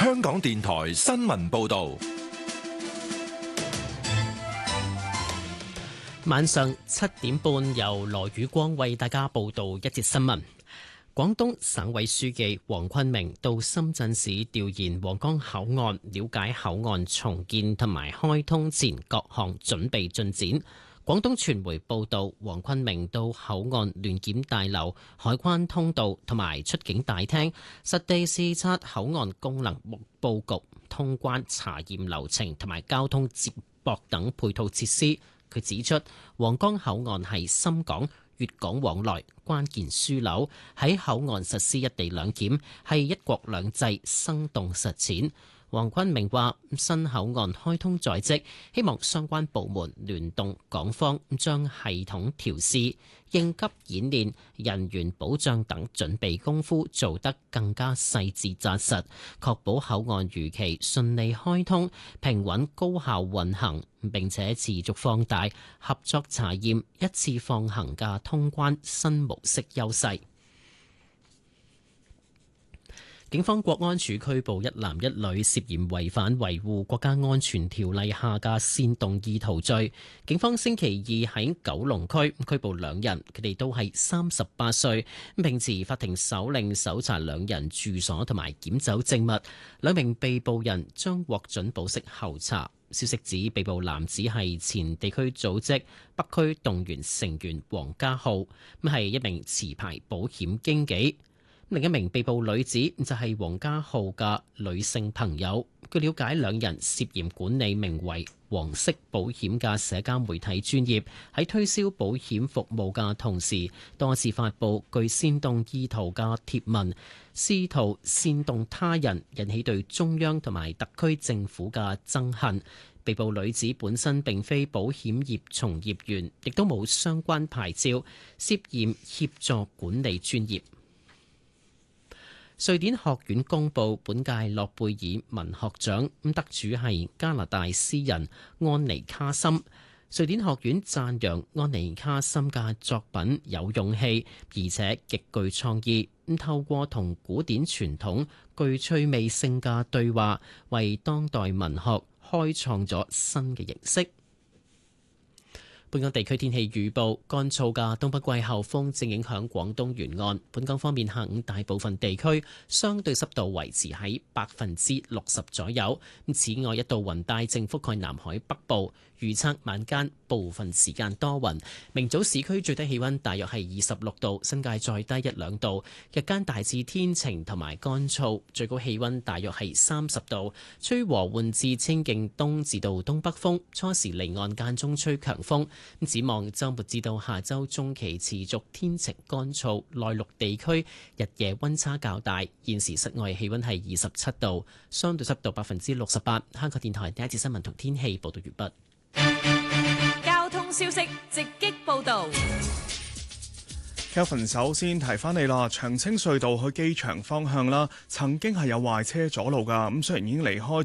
香港電台新聞報道。 晚上7點半，由羅宇光為大家報道一節新聞。廣東省委書記黃坤明到深圳市調研皇崗口岸，了解口岸重建同埋開通前各項準備進展。廣東傳媒報道，黃坤明到口岸聯檢大樓、海關通道同埋出境大廳，實地視察口岸功能佈局、通關查驗流程同埋交通接駁等配套設施。佢指出，皇崗口岸係深港、粵港往來關鍵樞紐，喺口岸實施一地兩檢係一國兩制生動實踐。黃坤明話：新口岸開通在即，希望相關部門聯動港方，將系統調試、應急演練、人員保障等準備功夫做得更加細緻紮實，確保口岸如期順利開通、平穩高效運行，並且持續放大合作查驗一次放行嘅通關新模式優勢。警方國安處拘捕一男一女，涉嫌違反維護國家安全條例下嘅煽動意圖罪。警方星期二喺九龍區拘捕兩人，佢哋都係38歲，並持法庭手令搜查兩人住所同埋檢走證物。兩名被捕人將獲准保釋候查。消息指被捕男子係前地區組織北區動員成員黃家浩，係一名持牌保險經紀。另一名被捕女子就係黃家浩嘅女性朋友。據了解，兩人涉嫌管理名為黃色保險嘅社交媒體專頁，喺推銷保險服務嘅同時，多次發布具煽動意圖嘅貼文，試圖煽動他人，引起對中央同埋特區政府嘅憎恨。被捕女子本身並非保險業從業員，亦都冇相關牌照，涉嫌協助管理專業。瑞典學院公布本屆諾貝爾文學獎，得主係加拿大詩人安妮卡森。瑞典學院讚揚安妮卡森嘅作品有勇氣，而且極具創意。透過同古典傳統具趣味性嘅對話，為當代文學開創咗新嘅形式。本港地區天氣預報，乾燥嘅東北季候風正影響廣東沿岸。本港方面，下午大部分地區相對濕度維持喺60%左右。此外，一道雲帶正覆蓋南海北部，預測晚間部分時間多雲。明早市區最低氣溫大約係26度，新界再低1-2度。日間大致天晴同埋乾燥，最高氣溫大約係30度，吹和緩至清勁東至到東北風，初時離岸間中吹強風。展望週末至到下週中期持續天晴乾燥，內陸地區日夜溫差較大。現時室外氣溫係27度，相對濕度68%。香港電台第一節新聞同天氣報道完畢。 交通消息直擊報導。 Kelvin 首先提翻你啦，長青隧道去機場方向啦，曾經係有壞車阻路㗎，咁雖然已經離開